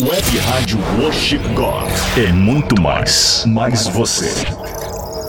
Web Rádio Worship God. É muito mais você.